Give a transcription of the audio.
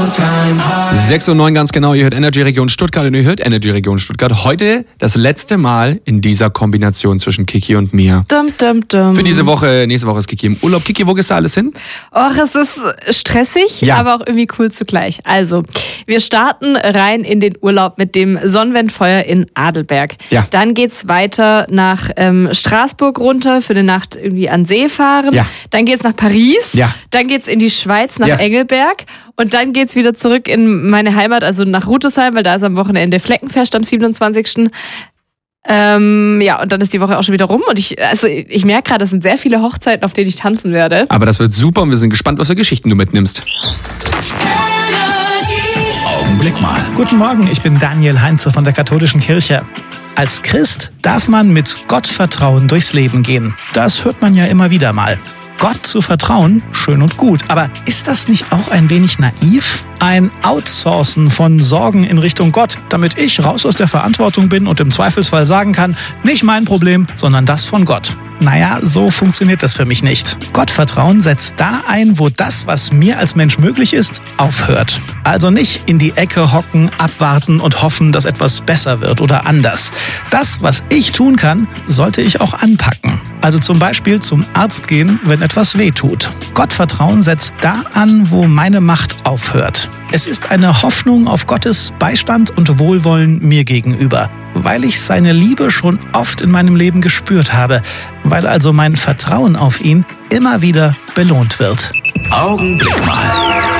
6:09 Uhr ganz genau, ihr hört Energy Region Stuttgart und ihr hört Energy Region Stuttgart. Heute das letzte Mal in dieser Kombination zwischen Kiki und mir. Für diese Woche, nächste Woche ist Kiki im Urlaub. Kiki, wo gehst du alles hin? Och, es ist stressig, Ja. aber auch irgendwie cool zugleich. Also, wir starten rein in den Urlaub mit dem Sonnenwendfeuer in Adelberg. Ja. Dann geht's weiter nach Straßburg runter, für eine Nacht irgendwie an See fahren. Ja. Dann geht's nach Paris. Ja. Dann geht's in die Schweiz, nach Ja. Engelberg. Und dann geht's wieder zurück in meine Heimat, also nach Rütesheim, weil da ist am Wochenende Fleckenfest am 27. Ja, und dann ist die Woche auch schon wieder rum. Und ich merke gerade, es sind sehr viele Hochzeiten, auf denen ich tanzen werde. Aber das wird super und wir sind gespannt, was für Geschichten du mitnimmst. Augenblick mal. Guten Morgen, ich bin Daniel Heinze von der Katholischen Kirche. Als Christ darf man mit Gottvertrauen durchs Leben gehen. Das hört man ja immer wieder mal. Gott zu vertrauen, schön und gut. Aber ist das nicht auch ein wenig naiv? Ein Outsourcen von Sorgen in Richtung Gott, damit ich raus aus der Verantwortung bin und im Zweifelsfall sagen kann, nicht mein Problem, sondern das von Gott. Naja, so funktioniert das für mich nicht. Gottvertrauen setzt da ein, wo das, was mir als Mensch möglich ist, aufhört. Also nicht in die Ecke hocken, abwarten und hoffen, dass etwas besser wird oder anders. Das, was ich tun kann, sollte ich auch anpacken. Also zum Beispiel zum Arzt gehen, wenn etwas weh tut. Gottvertrauen setzt da an, wo meine Macht aufhört. Es ist eine Hoffnung auf Gottes Beistand und Wohlwollen mir gegenüber, weil ich seine Liebe schon oft in meinem Leben gespürt habe, weil also mein Vertrauen auf ihn immer wieder belohnt wird. Augenblick mal.